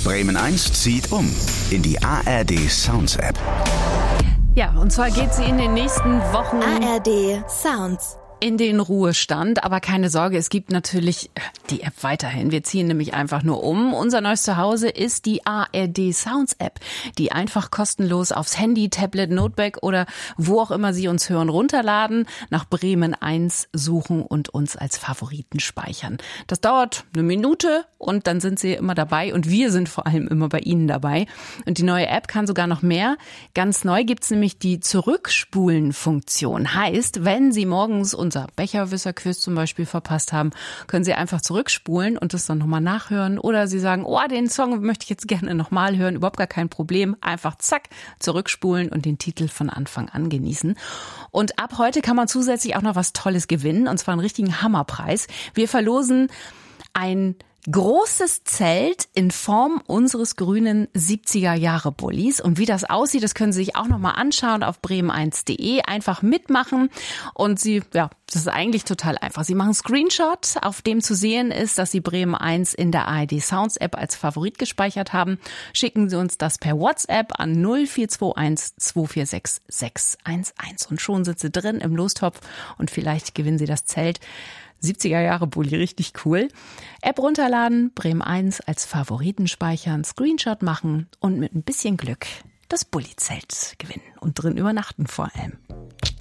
Bremen 1 zieht um in die ARD Sounds App. Ja, und zwar geht sie in den nächsten Wochen ARD Sounds in den Ruhestand, aber keine Sorge, es gibt natürlich die App weiterhin. Wir ziehen nämlich einfach nur um. Unser neues Zuhause ist die ARD Sounds App, die einfach kostenlos aufs Handy, Tablet, Notebook oder wo auch immer Sie uns hören, runterladen, nach Bremen 1 suchen und uns als Favoriten speichern. Das dauert eine Minute und dann sind Sie immer dabei und wir sind vor allem immer bei Ihnen dabei. Und die neue App kann sogar noch mehr. Ganz neu gibt's nämlich die Zurückspulen-Funktion. Heißt, wenn Sie morgens unser Becherwisser-Quiz zum Beispiel verpasst haben, können Sie einfach zurückspulen und das dann nochmal nachhören. Oder Sie sagen, oh, den Song möchte ich jetzt gerne nochmal hören, überhaupt gar kein Problem. Einfach zack, zurückspulen und den Titel von Anfang an genießen. Und ab heute kann man zusätzlich auch noch was Tolles gewinnen, und zwar einen richtigen Hammerpreis. Wir verlosen ein großes Zelt in Form unseres grünen 70er-Jahre-Bullis. Und wie das aussieht, das können Sie sich auch nochmal anschauen auf bremen1.de. Einfach mitmachen. Und das ist eigentlich total einfach. Sie machen einen Screenshot, auf dem zu sehen ist, dass Sie Bremen 1 in der ARD Sounds App als Favorit gespeichert haben. Schicken Sie uns das per WhatsApp an 0421 246 611. Und schon sind Sie drin im Lostopf und vielleicht gewinnen Sie das Zelt. 70er-Jahre-Bulli, richtig cool. App runterladen, Bremen 1 als Favoriten speichern, Screenshot machen und mit ein bisschen Glück das Bulli-Zelt gewinnen und drin übernachten vor allem.